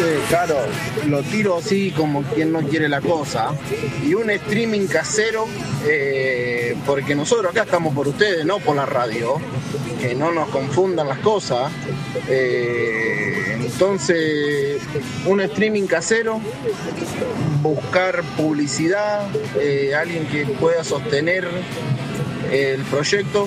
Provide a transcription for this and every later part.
Claro, lo tiro así como quien no quiere la cosa. Y un streaming casero, porque nosotros acá estamos por ustedes, no por la radio, que no nos confundan las cosas. Entonces, un streaming casero, buscar publicidad, alguien que pueda sostener el proyecto.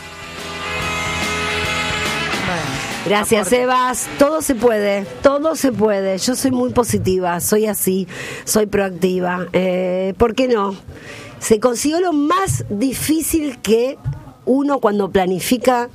Gracias, Sebas. Todo se puede, todo se puede. Yo soy muy positiva, soy así, soy proactiva. ¿Por qué no? Se consiguió lo más difícil que uno cuando planifica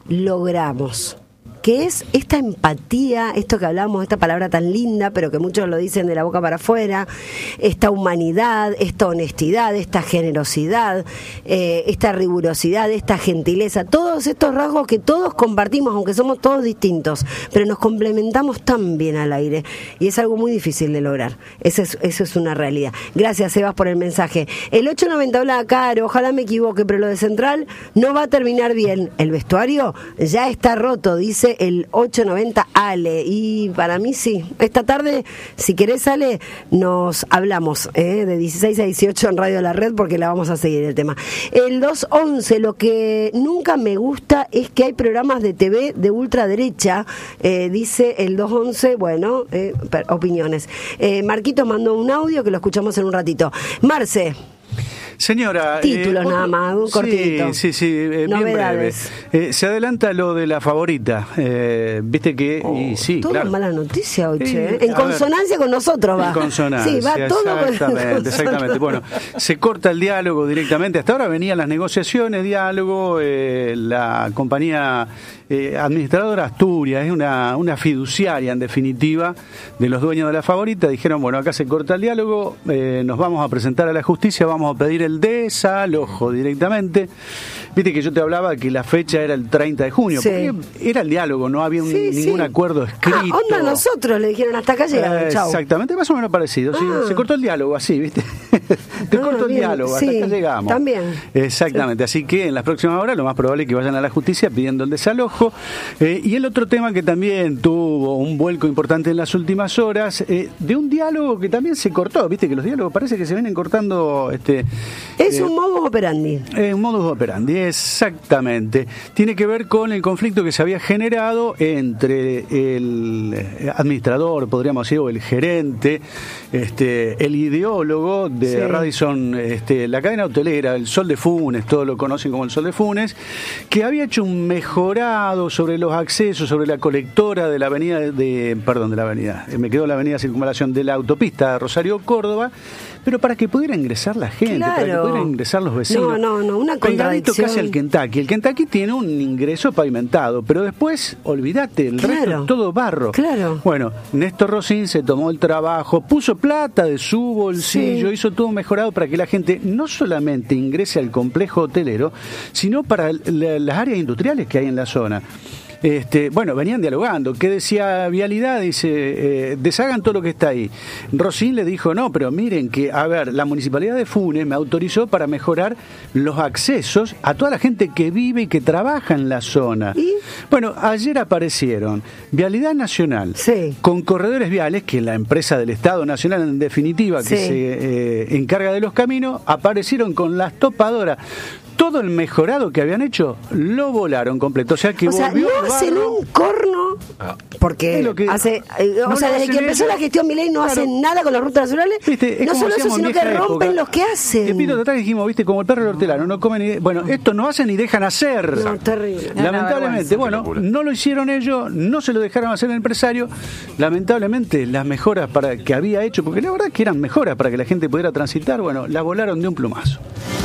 logramos, que es esta empatía, esto que hablamos, esta palabra tan linda, pero que muchos lo dicen de la boca para afuera, esta humanidad, esta honestidad, esta generosidad, esta rigurosidad, esta gentileza, todos estos rasgos que todos compartimos, aunque somos todos distintos, pero nos complementamos tan bien al aire, y es algo muy difícil de lograr. Eso es una realidad. Gracias, Sebas, por el mensaje. El 890 habla Caro, ojalá me equivoque, pero lo de Central no va a terminar bien. El vestuario ya está roto, dice el 890 Ale, y para mí sí. Esta tarde, si querés, Ale, nos hablamos de 16 a 18 en Radio La Red, porque la vamos a seguir el tema. El 211, lo que nunca me gusta es que hay programas de TV de ultraderecha, dice el 211, bueno, opiniones. Marquitos mandó un audio que lo escuchamos en un ratito. Marce. Señora, títulos nada más, un cortito. Sí, bien breve. Se adelanta lo de La Favorita. Viste que y sí, toda claro. Mala noticia hoy, en consonancia con nosotros va. En consonancia. Sí, va todo exactamente. Bueno, se corta el diálogo directamente. Hasta ahora venían las negociaciones, diálogo, la compañía administradora Asturias, es una fiduciaria en definitiva de los dueños de La Favorita. Dijeron, bueno, acá se corta el diálogo, nos vamos a presentar a la justicia, vamos a pedir el desalojo directamente. Viste que yo te hablaba que la fecha era el 30 de junio, porque era el diálogo, no había ningún acuerdo escrito. Onda nosotros, le dijeron hasta acá llegaron, chau. Exactamente, más o menos parecido. Sí, se cortó el diálogo así, ¿viste? Te cortó el diálogo, hasta acá llegamos. También. Exactamente, así que en las próximas horas lo más probable es que vayan a la justicia pidiendo el desalojo. Y el otro tema que también tuvo un vuelco importante en las últimas horas, de un diálogo que también se cortó, viste que los diálogos parece que se vienen cortando. Es un modus operandi. Un modus operandi, exactamente. Tiene que ver con el conflicto que se había generado entre el administrador, podríamos decir, o el gerente, el ideólogo de Radisson, la cadena hotelera, el Sol de Funes, todos lo conocen como el Sol de Funes, que había hecho un mejorado sobre los accesos, sobre la colectora de la avenida me quedó la avenida Circunvalación de la autopista Rosario-Córdoba, pero para que pudiera ingresar la gente, para que pudieran ingresar los vecinos. No, una contradicción. Casi al Kentucky. El Kentucky tiene un ingreso pavimentado, pero después, olvídate, el resto es todo barro. Claro. Bueno, Néstor Rosín se tomó el trabajo, puso plata de su bolsillo, hizo todo mejorado para que la gente no solamente ingrese al complejo hotelero, sino para las áreas industriales que hay en la zona. Venían dialogando. ¿Qué decía Vialidad? Dice, deshagan todo lo que está ahí. Rosín le dijo, no, pero miren que, la Municipalidad de Funes me autorizó para mejorar los accesos a toda la gente que vive y que trabaja en la zona. ¿Y? Bueno, ayer aparecieron Vialidad Nacional con Corredores Viales, que es la empresa del Estado Nacional en definitiva, que se encarga de los caminos, aparecieron con las topadoras. Todo el mejorado que habían hecho lo volaron completo. O sea, no hacen un corno, porque desde que empezó la gestión Milei no hacen nada con las rutas nacionales. No solo eso, sino que rompen los que hacen. Te pido atrás dijimos, viste, como el perro del hortelano, no comen ni... Bueno, esto no hacen ni dejan hacer. No, terrible. Lamentablemente, no lo hicieron ellos, no se lo dejaron hacer el empresario. Lamentablemente, las mejoras que había hecho, porque la verdad que eran mejoras para que la gente pudiera transitar, las volaron de un plumazo.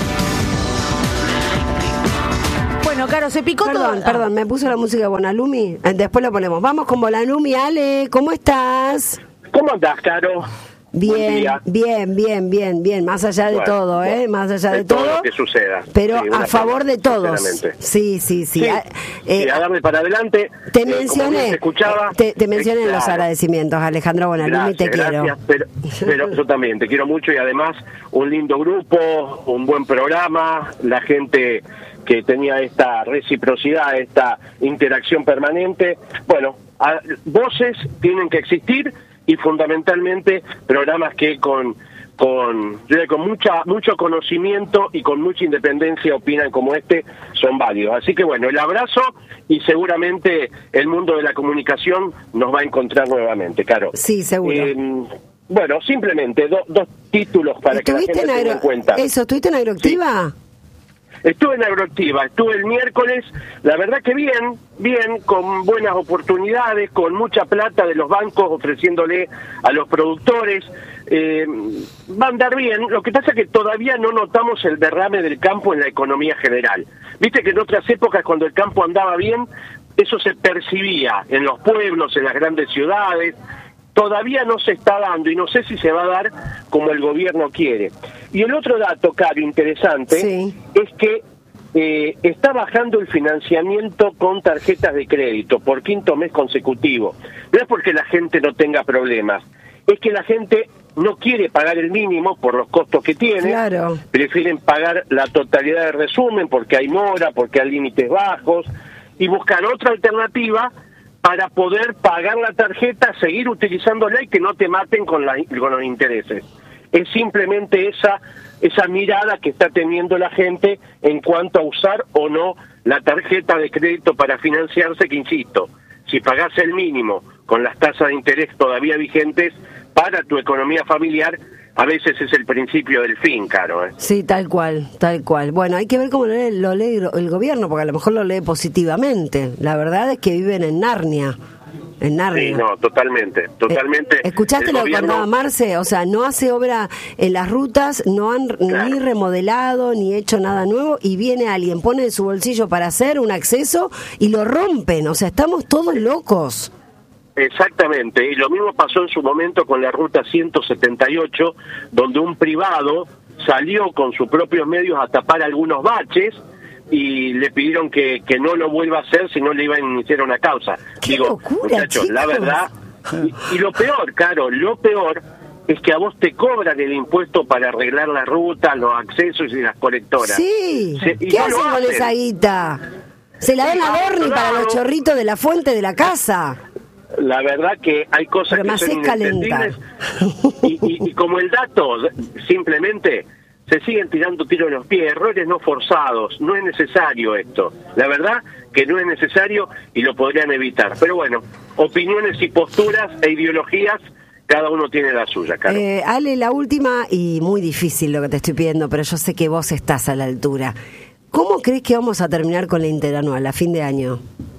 Bueno, Caro, se picó todo. Perdón, me puso la música de Bonalumi. Después lo ponemos. Vamos con Bonalumi. Ale, ¿cómo estás? ¿Cómo andás, Caro? Bien. Más allá de todo, Más allá de todo lo que suceda. Pero a favor de todos. Sí. A darle para adelante. Te mencioné. Te mencioné en los agradecimientos, Alejandro Bonalumi, te quiero. Pero yo también te quiero mucho, y además un lindo grupo, un buen programa, la gente que tenía esta reciprocidad, esta interacción permanente. Bueno, voces tienen que existir, y fundamentalmente programas que con mucho conocimiento y con mucha independencia opinan como este, son válidos. Así que bueno, el abrazo, y seguramente el mundo de la comunicación nos va a encontrar nuevamente, Caro. Sí, seguro. Bueno, simplemente dos títulos para que la gente tenga en cuenta. ¿Estuviste en Agroactiva? Sí. Estuve en Agroactiva, estuve el miércoles, la verdad que bien, con buenas oportunidades, con mucha plata de los bancos ofreciéndole a los productores, va a andar bien. Lo que pasa es que todavía no notamos el derrame del campo en la economía general. Viste que en otras épocas, cuando el campo andaba bien, eso se percibía en los pueblos, en las grandes ciudades. Todavía no se está dando, y no sé si se va a dar como el gobierno quiere. Y el otro dato, Caro, interesante, sí, es que está bajando el financiamiento con tarjetas de crédito por quinto mes consecutivo. No es porque la gente no tenga problemas, es que la gente no quiere pagar el mínimo por los costos que tiene, claro, prefieren pagar la totalidad del resumen porque hay mora, porque hay límites bajos, y buscar otra alternativa para poder pagar la tarjeta, seguir utilizándola y que no te maten con los intereses. Es simplemente esa mirada que está teniendo la gente en cuanto a usar o no la tarjeta de crédito para financiarse, que insisto, si pagás el mínimo con las tasas de interés todavía vigentes para tu economía familiar, a veces es el principio del fin, Caro. Sí, tal cual. Bueno, hay que ver cómo lo lee el gobierno, porque a lo mejor lo lee positivamente. La verdad es que viven en Narnia. Sí, no, totalmente. ¿Escuchaste lo que contaba Marce? O sea, no hace obra en las rutas, no han ni remodelado, ni hecho nada nuevo, y viene alguien, pone de su bolsillo para hacer un acceso y lo rompen. O sea, estamos todos locos. Exactamente, y lo mismo pasó en su momento con la ruta 178, donde un privado salió con sus propios medios a tapar algunos baches y le pidieron que no lo vuelva a hacer, si no le iban a iniciar una causa. ¡Qué locura, muchachos, chicos! La verdad, y lo peor, Caro, es que a vos te cobran el impuesto para arreglar la ruta, los accesos y las colectoras. Sí, ¿qué hacen con esa guita? Se la dan a Borni para los chorritos de la fuente de la casa. La verdad que hay cosas que son inentendibles y como el dato, simplemente se siguen tirando tiros en los pies, errores no forzados, no es necesario esto. La verdad que no es necesario y lo podrían evitar. Pero bueno, opiniones y posturas e ideologías, cada uno tiene la suya, claro. Ale, la última, y muy difícil lo que te estoy pidiendo, pero yo sé que vos estás a la altura. ¿Cómo crees que vamos a terminar con la interanual a fin de año?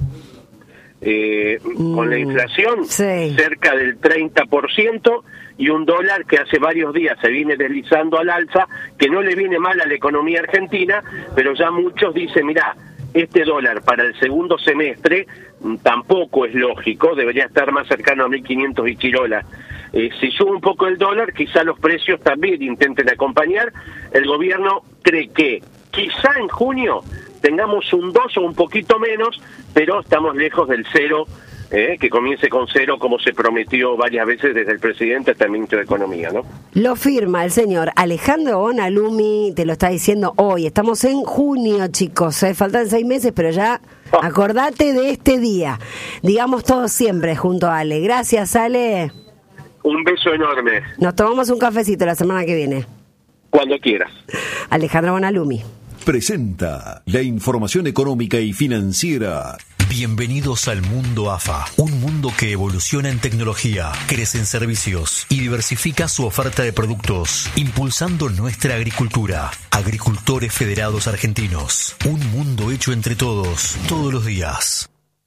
Con la inflación sí, cerca del 30% y un dólar que hace varios días se viene deslizando al alza, que no le viene mal a la economía argentina, pero ya muchos dicen, mirá, este dólar para el segundo semestre tampoco es lógico, debería estar más cercano a 1.500 y chirolas. Si sube un poco el dólar, quizá los precios también intenten acompañar. El gobierno cree que quizá en junio tengamos un 2 o un poquito menos, pero estamos lejos del 0, que comience con 0 como se prometió varias veces desde el presidente hasta el ministro de Economía, ¿no? Lo firma el señor Alejandro Bonalumi, te lo está diciendo hoy. Estamos en junio, chicos, faltan 6 meses, pero ya acordate de este día. Digamos todo siempre junto a Ale. Gracias, Ale. Un beso enorme. Nos tomamos un cafecito la semana que viene. Cuando quieras. Alejandro Bonalumi presenta la información económica y financiera. Bienvenidos al mundo AFA, un mundo que evoluciona en tecnología, crece en servicios y diversifica su oferta de productos, impulsando nuestra agricultura. Agricultores Federados Argentinos, un mundo hecho entre todos, todos los días.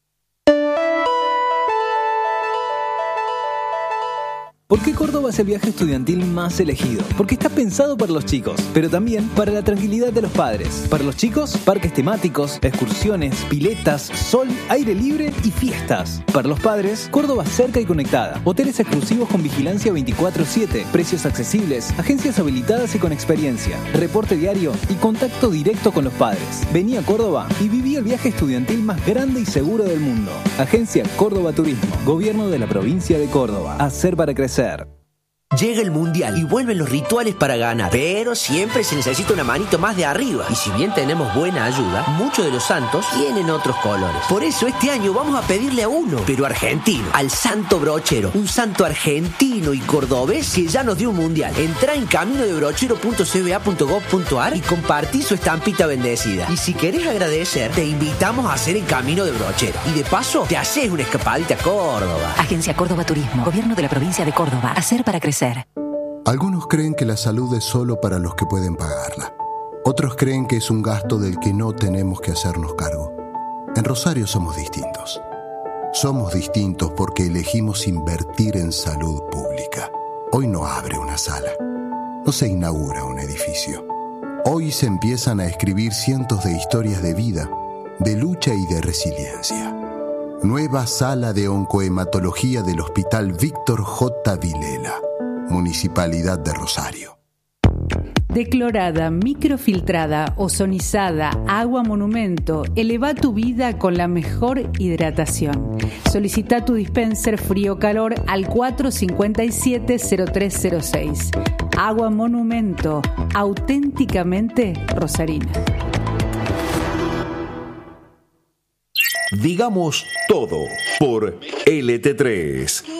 ¿Por qué Córdoba es el viaje estudiantil más elegido? Porque está pensado para los chicos, pero también para la tranquilidad de los padres. Para los chicos, parques temáticos, excursiones, piletas, sol, aire libre y fiestas. Para los padres, Córdoba cerca y conectada. Hoteles exclusivos con vigilancia 24/7, precios accesibles, agencias habilitadas y con experiencia, reporte diario y contacto directo con los padres. Vení a Córdoba y viví el viaje estudiantil más grande y seguro del mundo. Agencia Córdoba Turismo, Gobierno de la Provincia de Córdoba. Hacer para crecer. Llega el mundial y vuelven los rituales para ganar, pero siempre se necesita una manito más de arriba. Y si bien tenemos buena ayuda, muchos de los santos tienen otros colores. Por eso este año vamos a pedirle a uno, pero argentino, al Santo Brochero, un santo argentino y cordobés que ya nos dio un mundial. Entrá en caminodebrochero.cba.gov.ar y compartí su estampita bendecida. Y si querés agradecer, te invitamos a hacer el Camino de Brochero. Y de paso, te haces una escapadita a Córdoba. Agencia Córdoba Turismo, Gobierno de la Provincia de Córdoba. Hacer para crecer. Algunos creen que la salud es solo para los que pueden pagarla. Otros creen que es un gasto del que no tenemos que hacernos cargo. En Rosario somos distintos. Somos distintos porque elegimos invertir en salud pública. Hoy no abre una sala. No se inaugura un edificio. Hoy se empiezan a escribir cientos de historias de vida, de lucha y de resiliencia. Nueva sala de oncohematología del Hospital Víctor J. Vilela. Municipalidad de Rosario. Declorada, microfiltrada, ozonizada, agua monumento. Eleva tu vida con la mejor hidratación. Solicita tu dispenser frío-calor al 457-0306. Agua monumento, auténticamente rosarina. Digamos todo por LT3.